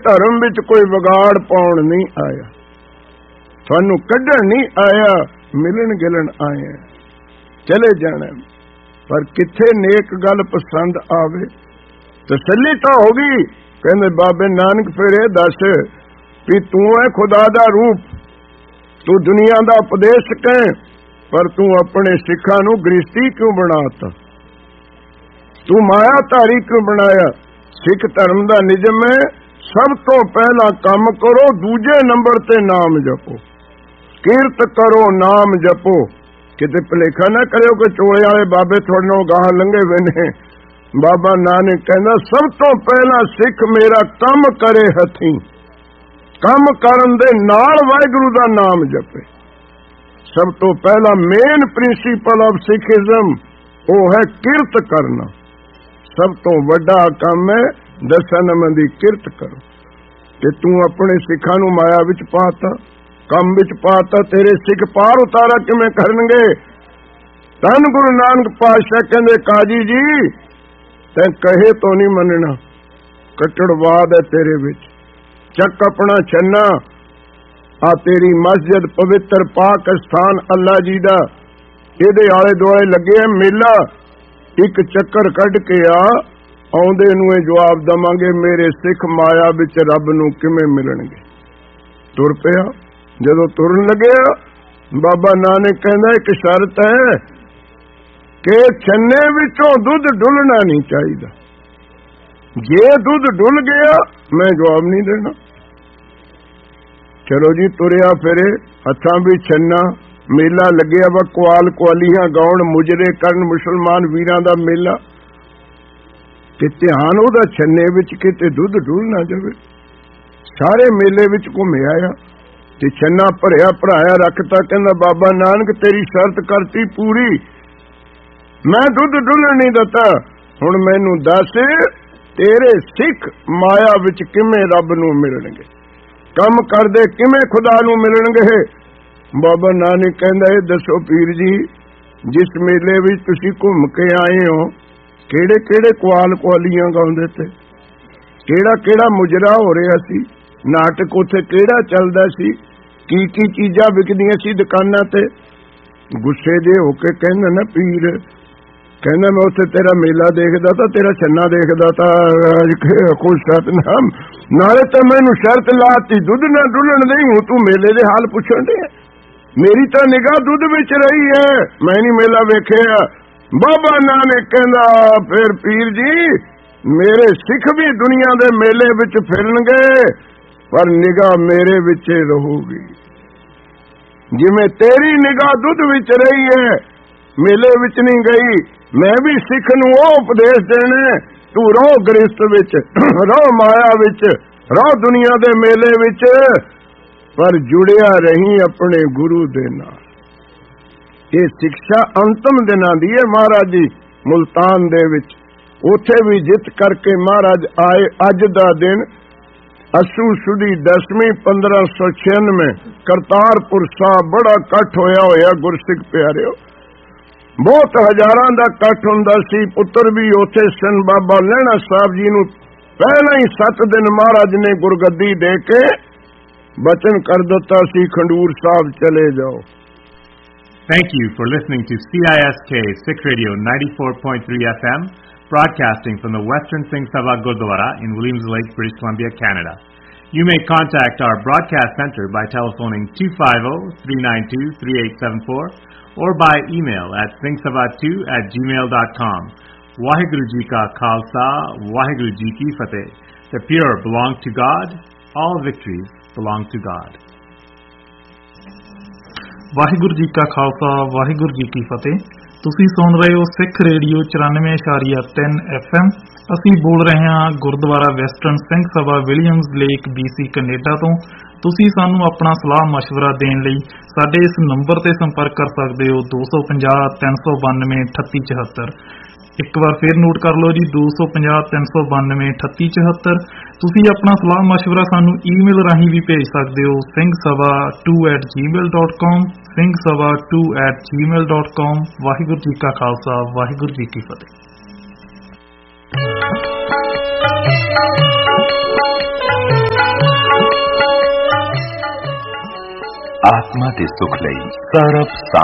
धर्म विच कोई विगाड़ पाउण नहीं आया, थानू कढण नहीं आया, मिलन गिलन आए, चले जाना। पर किथे नेक गल पसंद आवे, तसल्ली तो होगी। कहंदे बाबे नानक फिर ये दस भी तू है खुदा दा रूप, तू दुनिया दा उपदेशक है, पर तू अपने सिखां नू गृहस्थी क्यों बनाता, तू मायाधारी क्यों बनाया। सिख धर्म दा निजम है, सब तो पहला काम करो, दूजे नंबर ते नाम जपो, कीरत करो नाम जपो। किते भुलेखा ना करियो कि चोले वाले बाबे थोड़े नाल गाह लंघे वे ने। बाबा नानक कहंदा सब तो पहला सिख मेरा काम करे हथी, काम करन दे नाल वाहिगुरू दा नाम जपे। सब तो पहला मेन प्रिंसीपल ऑफ सिखिज्म वो है किरत करना। सब तो वड्डा काम है दशानम दी किरत करो। ते तू अपने सिखां नू माया विच पाता, कम विच पाता, तेरे सिख पार उतारा किवें करनगे। धन गुरु नानक पातशाह कहंदे काजी जी तैं कहे तो नहीं मनना, कट्टड़वाद है तेरे विच। चक अपना छन्ना, आ तेरी मस्जिद पवित्र पाक स्थान अल्लाह जी दा, इहदे आले दुआले लगे है मेला, एक चक्कर कढ के आ, आउंदे नूं जवाब दवांगे मेरे सिख माया विच रब नूं किवें मिलणगे। तुर पिया, जदों तुरन लग्या बाबा नानक कहंदा एक शर्त है कि छन्ने विचों दुध डुलना नहीं चाहिए, जे दुध डुल गया मैं जवाब नहीं देना। चलो जी तुरिया फिरे, हथां भी छन्ना, मेला लग्या वा, कुआल कुआलियां गाउण, मुजरे करन, मुसलमान वीरां दा मेला, ते ध्यान उहदा छन्ने विच किते दुध डुल ना जावे। सारे मेले विच घुमे आया ते छन्ना भरिया भराया रखता। कहंदा बाबा नानक तेरी शर्त करती पूरी, मैं दुध डुलण नहीं दिता, हुण मैनू दस तेरे सिख माया विच किवें रब नूं मिलणगे, कम करदे किवें खुदा नूं मिलणगे। बाबा नानक कहंदा ए दसो पीर जी, जिस मेले विच तुसीं घुम के आए हो, किहड़े किहड़े कुआल कुआलियां गाउंदे ते, किहड़ा किहड़ा मुजरा हो रहा सी, नाटक उत्थे किहड़ा चलदा सी, की चीजां विकदियां सी दुकानां ते। गुस्से दे होके कहंदा ना पीर, कहंदा मैं उत्थे तेरा मेला देखदा था, तेरा छन्ना देखदा था, कोई सतनाम नाले तो मैनू शर्त लाती दुध ना डुलण दई, हूं तू मेले दे हाल पुछण दे। मेरी तो निगाह दुध विच रही है, मैं नहीं मेला वेखिया। बाबा नानक कहंदा फिर पीर जी मेरे सिख भी दुनिया दे मेले विच फिरनगे, पर निगाह मेरे विच रहूगी। जिवें तेरी निगाह दुध विच रही है, मेले विच नहीं गई, मैं भी सिख नूं ओह उपदेश देने, तू रहो गृहस्थ विच, रहो माया विच, रहो दुनिया दे मेले विच, पर जुड़िया रही अपने गुरु दे नाल। ये शिक्षा अंतिम दिनां दी है महाराज जी मुल्तान दे विच, उत्थे भी जित करके महाराज आए। अज दा दिन असू सुदी 10वीं 1596 करतारपुर साहब बड़ा इकट्ठ होया गुरसिख प्यारिओ, बहुत हजारां दा इकट्ठ हुंदा सी। पुत्र भी उत्थे सन। बाबा लहणा साहब जी नूं पहला ही 7 दिन महाराज ने गुरगद्दी दे के बचन कर दिता सी, खंडूर साहब चले जाओ। Thank you for listening to CISK Sikh Radio 94.3 FM, broadcasting from the Western Singh Sabha Gurdwara in Williams Lake, British Columbia, Canada. You may contact our broadcast center by telephoning 250-392-3874 or by email at singhsabha2@gmail.com. Waheguru Ji Ka Khalsa, Waheguru Ji Ki Fateh. The pure belong to God, all victories belong to God. Waheguru ji ਕਾ ਖਾਲਸਾ, ਵਾਹਿਗੁਰੂ ਜੀ ਕੀ ਫਤਿਹ। ਤੁਸੀਂ ਸੁਣ ਰਹੇ ਹੋ ਸਿੱਖ radio 94.3 FM। ਅਸੀਂ ਬੋਲ ਰਹੇ ਹਾਂ Gurdwara western Singh Sabha Williams lake BC Canada ਤੋਂ। ਤੁਸੀਂ ਸਾਨੂੰ ਆਪਣਾ ਸਲਾਹ ਮਸ਼ਵਰਾ ਦੇਣ ਲਈ ਸਾਡੇ ਇਸ ਨੰਬਰ ਤੇ ਸੰਪਰਕ ਕਰ ਸਕਦੇ ਹੋ 250 392 3874। ਇੱਕ ਵਾਰ ਫਿਰ ਨੋਟ ਕਰ ਲਓ ਜੀ 250 392 3874। ਤੁਸੀਂ ਆਪਣਾ ਸਲਾਹ ਮਸ਼ਵਰਾ ਸਾਨੂੰ ਈਮੇਲ ਰਾਹੀਂ ਵੀ ਭੇਜ ਸਕਦੇ ਹੋ singhsabha2@gmail.com singhsabha2@gmail.com। ਵਾਹਿਗੁਰੂ ਜੀ ਕਾ ਖਾਲਸਾ, ਵਾਹਿਗੁਰੂ ਜੀ ਕੀ ਫਤਿਹ। ਆਤਮਾ ਦੇ ਸੁਖ ਲਈ ਸਰਬ